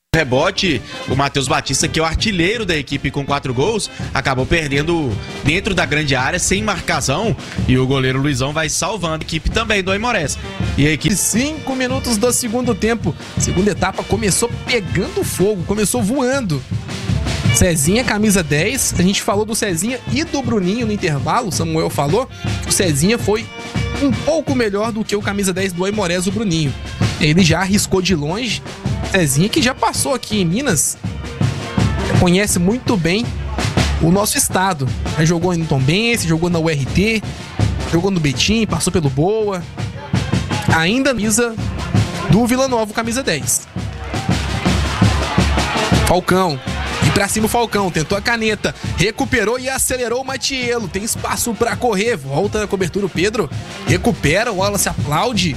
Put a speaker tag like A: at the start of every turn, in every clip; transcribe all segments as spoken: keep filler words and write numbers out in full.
A: Rebote, o Matheus Batista, que é o artilheiro da equipe com quatro gols, acabou perdendo dentro da grande área, sem marcação, e o goleiro Luizão vai salvando a equipe também do Aimorés. E a equipe...
B: Cinco minutos do segundo tempo. Segunda etapa começou pegando fogo, começou voando. Cezinha, camisa dez. A gente falou do Cezinha e do Bruninho no intervalo. O Samuel falou que o Cezinha foi um pouco melhor do que o camisa dez do Aimorés, o Bruninho. Ele já arriscou de longe. Cezinha, que já passou aqui em Minas, conhece muito bem o nosso estado. Já jogou no Tombense, jogou na U R T, jogou no Betim, passou pelo Boa. Ainda camisa do Vila Nova, camisa dez. Falcão. E pra cima o Falcão, tentou a caneta, recuperou e acelerou o Matiello. Tem espaço pra correr, volta na cobertura o Pedro, recupera, o Wallace aplaude.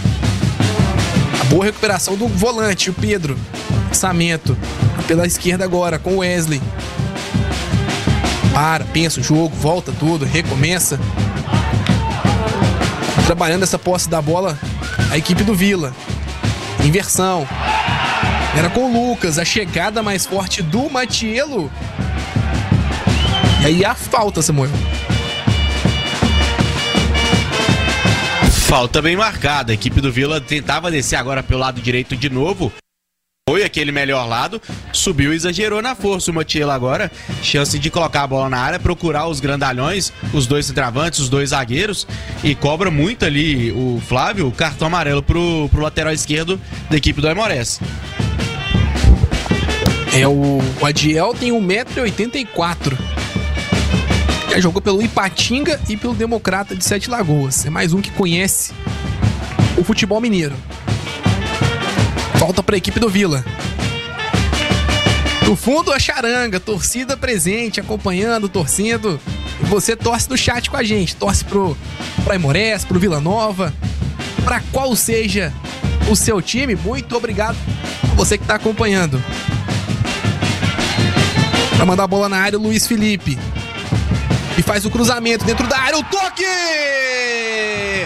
B: A boa recuperação do volante, o Pedro. Lançamento pela esquerda agora com o Wesley. Para, pensa o jogo, volta tudo, recomeça. Trabalhando essa posse da bola, a equipe do Vila. Inversão. Era com o Lucas, a chegada mais forte do Matiello. E aí a falta, Samuel.
A: Falta bem marcada. A equipe do Vila tentava descer agora pelo lado direito de novo. Foi aquele melhor lado, subiu e exagerou na força o Matiello agora. Chance de colocar a bola na área, procurar os grandalhões, os dois centroavantes, os dois zagueiros. E cobra muito ali o Flávio, o cartão amarelo pro, pro lateral esquerdo da equipe do Aimorés.
B: É, o, o Adiel tem um metro e oitenta e quatro. Já jogou pelo Ipatinga e pelo Democrata de Sete Lagoas. É mais um que conhece o futebol mineiro. Falta para a equipe do Vila. No fundo, a charanga, torcida presente, acompanhando, torcendo. E você torce no chat com a gente. Torce pro, pro Aimorés, pro Vila Nova. Para qual seja o seu time, muito obrigado a você que está acompanhando. Para mandar a bola na área, o Luiz Felipe. E faz o cruzamento dentro da área, o toque!